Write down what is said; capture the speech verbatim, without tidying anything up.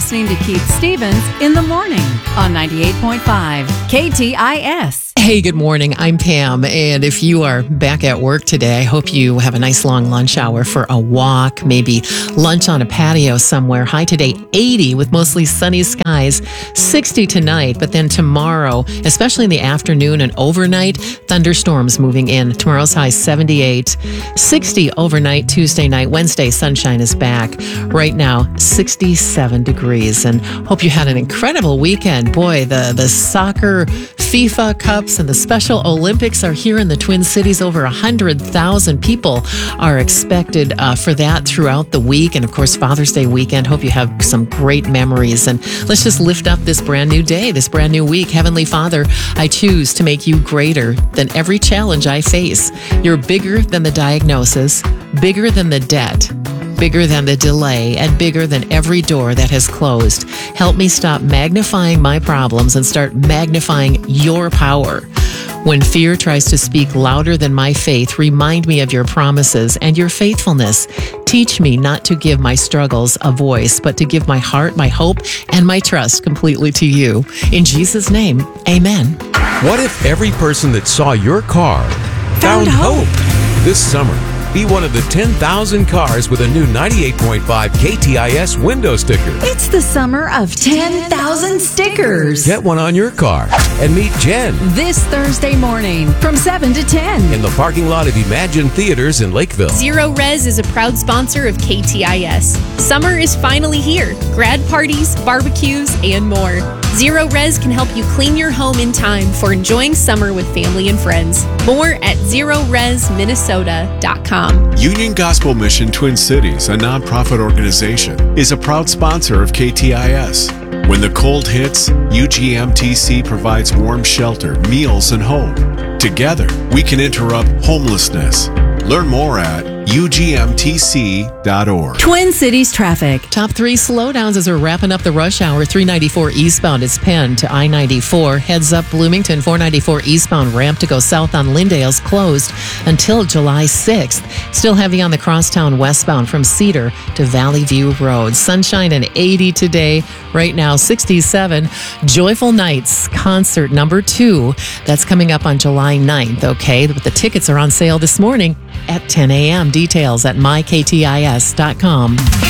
listening to Keith Stevens in the morning on ninety-eight point five K T I S. Hey, good morning. I'm Pam, and if you are back at work today, I hope you have a nice long lunch hour for a walk, maybe lunch on a patio somewhere. High today, eighty with mostly sunny skies, sixty tonight, but then tomorrow, especially in the afternoon and overnight, thunderstorms moving in. Tomorrow's high seventy-eight, sixty overnight, Tuesday night, Wednesday, sunshine is back. Right now, sixty-seven degrees, and hope you had an incredible weekend. Boy, the, the soccer FIFA Cups and the Special Olympics are here in the Twin Cities. Over one hundred thousand people are expected uh, for that throughout the week. And of course, Father's Day weekend. Hope you have some great memories. And let's just lift up this brand new day, this brand new week. Heavenly Father, I choose to make you greater than every challenge I face. You're bigger than the diagnosis, bigger than the debt, bigger than the delay, and bigger than every door that has closed. Help me stop magnifying my problems and start magnifying your power. When fear tries to speak louder than my faith, remind me of your promises and your faithfulness. Teach me not to give my struggles a voice, but to give my heart, my hope, and my trust completely to you. In Jesus' name, amen. What if every person that saw your car Found found, hope. hope? This summer, be one of the ten thousand cars with a new ninety-eight point five K T I S window sticker. It's the summer of ten thousand stickers. Get one on your car and meet Jen This Thursday morning from seven to ten. in the parking lot of Imagine Theaters in Lakeville. Zero Res is a proud sponsor of K T I S. Summer is finally here. Grad parties, barbecues, and more. Zero Res can help you clean your home in time for enjoying summer with family and friends. More at zero res minnesota dot com. Union Gospel Mission Twin Cities, a nonprofit organization, is a proud sponsor of K T I S. When the cold hits, U G M T C provides warm shelter, meals, and hope. Together, we can interrupt homelessness. Learn more at U G M T C dot org. Twin Cities traffic. Top three slowdowns as we're wrapping up the rush hour. three ninety-four eastbound is Penn to I ninety-four. Heads up Bloomington. four ninety-four eastbound ramp to go south on Lyndale's closed until July sixth. Still heavy on the crosstown westbound from Cedar to Valley View Road. Sunshine and eighty today. Right now, sixty-seven. Joyful Nights concert number two. That's coming up on July ninth, okay? But the tickets are on sale this morning at ten a.m. Details at my k t i s dot com.